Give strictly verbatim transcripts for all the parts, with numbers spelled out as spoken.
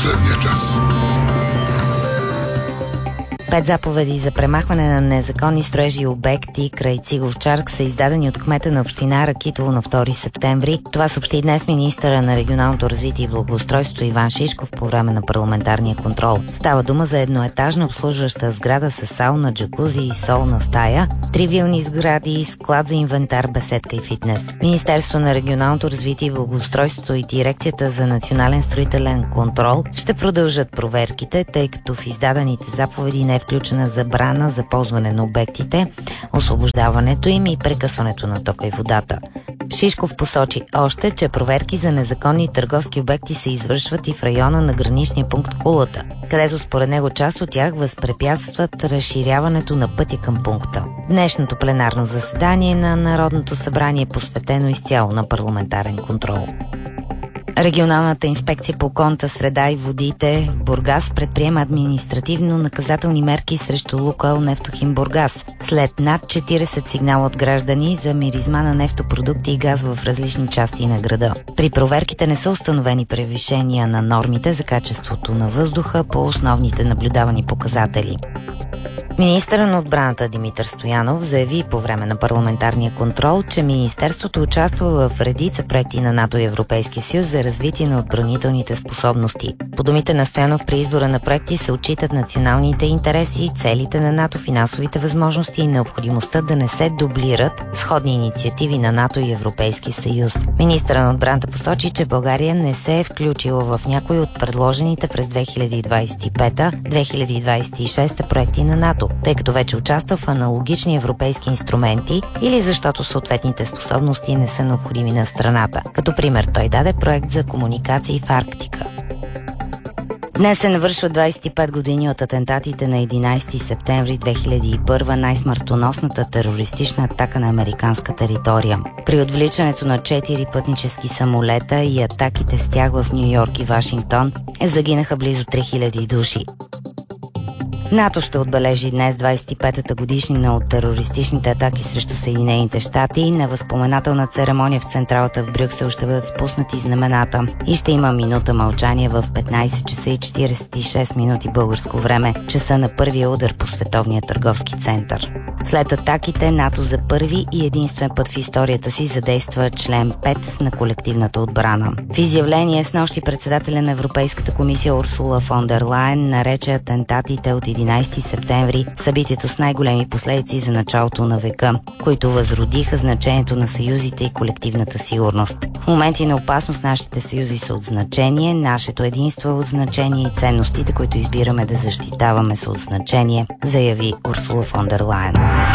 последния час. Пет заповеди за премахване на незаконни строежи и обекти край Цигов чарк са издадени от кмета на община Ракитово на втори септември. Това съобщи днес министъра на регионалното развитие и благоустройството Иван Шишков по време на парламентарния контрол. Става дума за едноетажна обслужваща сграда с сауна, джакузи и солна стая, три вилни сгради, склад за инвентар, беседка и фитнес. Министерството на регионалното развитие и благоустройството и дирекцията за национален строителен контрол ще продължат проверките, тъй като в издадените заповеди не е включена забрана за ползване на обектите, освобождаването им и прекъсването на тока и водата. Шишков посочи още, че проверки за незаконни търговски обекти се извършват и в района на граничния пункт Кулата, където според него част от тях възпрепятстват разширяването на пътя към пункта. Днешното пленарно заседание на Народното събрание е посветено изцяло на парламентарен контрол. Регионалната инспекция по околната среда и водите в Бургас предприема административно-наказателни мерки срещу Лукойл Нефтохим Бургас след над четиридесет сигнала от граждани за миризма на нефтопродукти и газ в различни части на града. При проверките не са установени превишения на нормите за качеството на въздуха по основните наблюдавани показатели. Министърът на отбраната Димитър Стоянов заяви по време на парламентарния контрол, че Министерството участва в редица проекти на НАТО и Европейския съюз за развитие на отбранителните способности. По думите на Стоянов, при избора на проекти се отчитат националните интереси, целите на НАТО, финансовите възможности и необходимостта да не се дублират сходни инициативи на НАТО и Европейския съюз. Министърът на отбраната посочи, че България не се е включила в някои от предложените през две хиляди двадесет и пета - две хиляди двадесет и шеста проекти на НАТО, тъй като вече участва в аналогични европейски инструменти или защото съответните способности не са необходими на страната. Като пример той даде проект за комуникации в Арктика. Днес се навършва двадесет и пет години от атентатите на единадесети септември две хиляди и първа, най-смъртоносната терористична атака на американска територия. При отвличането на четири пътнически самолета и атаките с тях в Ню Йорк и Вашингтон загинаха близо три хиляди души. НАТО ще отбележи днес двадесет и петата годишнина от терористичните атаки срещу Съединените щати. На възпоменателна церемония в централата в Брюксел ще бъдат спуснати знамената и ще има минута мълчание в петнадесет часа и четиридесет и шест минути българско време, часа на първия удар по Световния търговски център. След атаките НАТО за първи и единствен път в историята си задейства член пет на колективната отбрана. В изявление снощи председателя на Европейската комисия Урсула фон дер Лайен нарече атентатите от единадесети септември събитието с най-големи последици за началото на века, които възродиха значението на съюзите и колективната сигурност. В моменти на опасност нашите съюзи са от значение, нашето единство е от значение и ценностите, които избираме да защитаваме, са от значение, заяви Урсула фон дер Лайен.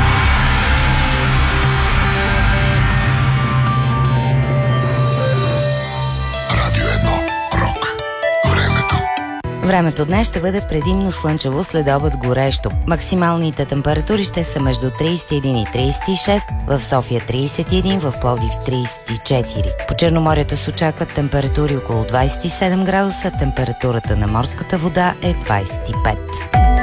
Времето днес ще бъде предимно слънчево, след обед горещо. Максималните температури ще са между тридесет и един и тридесет и шест, в София тридесет и един, в Пловдив тридесет и четири. По Черноморието се очакват температури около двадесет и седем градуса, температурата на морската вода е двадесет и пет.